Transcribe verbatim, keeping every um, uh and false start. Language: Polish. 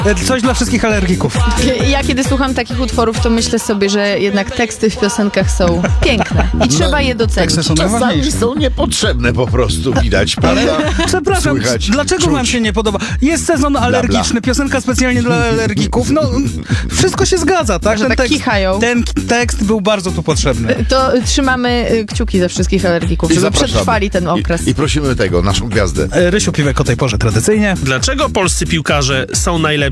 Coś dla wszystkich alergików. Ja kiedy słucham takich utworów, to myślę sobie, że jednak teksty w piosenkach są piękne i trzeba No, je docenić. teksty są Czasami najważniejsze. są niepotrzebne po prostu, widać, prawda? Przepraszam, Słychać, dlaczego czuć. wam się nie podoba? Jest sezon alergiczny, piosenka specjalnie dla alergików. No, wszystko się zgadza, tak? Że tak kichają. ten tekst był bardzo tu potrzebny. To trzymamy y, kciuki za wszystkich alergików, I żeby zapraszamy. przetrwali ten okres. I, I prosimy tego, naszą gwiazdę. E, Rysiu Piwek o tej porze tradycyjnie. Dlaczego polscy piłkarze są najlepsi?